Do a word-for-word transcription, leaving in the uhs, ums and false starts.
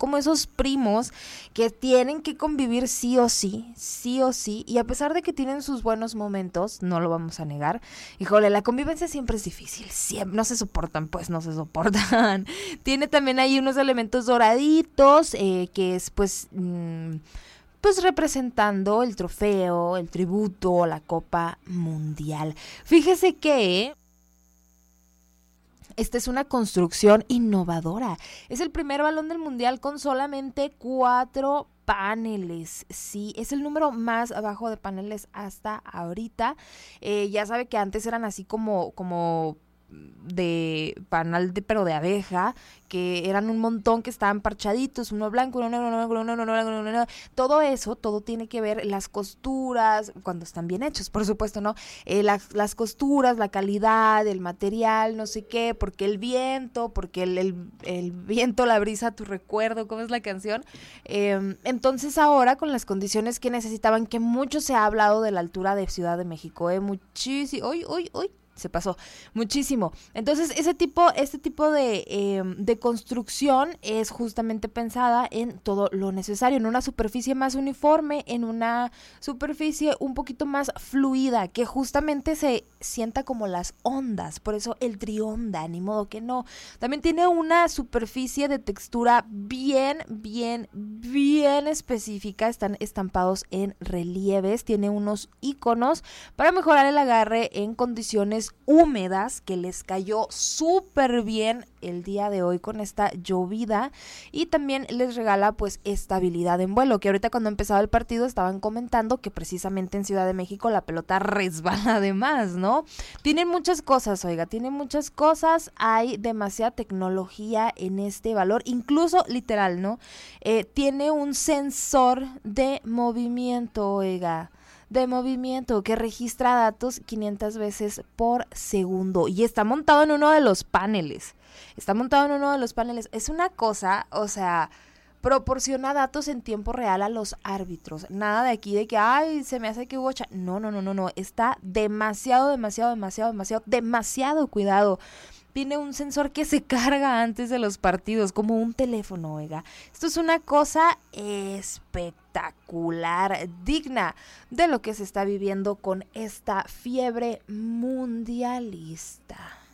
como esos primos que tienen que convivir sí o sí, sí o sí, y a pesar de que tienen sus buenos momentos, no lo vamos a negar, híjole, la convivencia siempre es difícil, siempre, no se soportan, pues no se soportan. Tiene también ahí unos elementos doraditos, eh, que es pues... Mmm, pues representando el trofeo, el tributo, la Copa Mundial. Fíjese que esta es una construcción innovadora. Es el primer balón del Mundial con solamente cuatro paneles. Sí, es el número más bajo de paneles hasta ahorita. Eh, ya sabe que antes eran así como... como de panal de pero de abeja, que eran un montón que estaban parchaditos, uno blanco, uno negro, uno negro, uno negro, uno negro, todo eso, todo tiene que ver las costuras, cuando están bien hechos, por supuesto, ¿no? Eh, las, las costuras, la calidad, el material, no sé qué, porque el viento, porque el, el, el viento, la brisa, tu recuerdo, ¿cómo es la canción? Eh, entonces ahora, con las condiciones que necesitaban, que mucho se ha hablado de la altura de Ciudad de México, eh, muchísimo, uy, uy, uy, se pasó muchísimo. Entonces, ese tipo, este tipo de, eh, de construcción es justamente pensada en todo lo necesario, en una superficie más uniforme, en una superficie un poquito más fluida, que justamente se sienta como las ondas, por eso el trionda, ni modo que no. También tiene una superficie de textura bien, bien, bien específica, están estampados en relieves, tiene unos iconos para mejorar el agarre en condiciones húmedas, que les cayó súper bien el día de hoy con esta llovida, y también les regala pues estabilidad en vuelo, que ahorita cuando empezaba el partido estaban comentando que precisamente en Ciudad de México la pelota resbala de más, ¿no? Tienen muchas cosas, oiga, tienen muchas cosas, hay demasiada tecnología en este valor, incluso literal, ¿no? Eh, tiene un sensor de movimiento, oiga, de movimiento que registra datos quinientas veces por segundo y está montado en uno de los paneles. Está montado en uno de los paneles. Es una cosa, o sea, proporciona datos en tiempo real a los árbitros. Nada de aquí de que, ay, se me hace que hubo... Cha-. No, no, no, no, no. Está demasiado, demasiado, demasiado, demasiado, demasiado cuidado. Tiene un sensor que se carga antes de los partidos, como un teléfono, oiga. Esto es una cosa espectacular, digna de lo que se está viviendo con esta fiebre mundialista.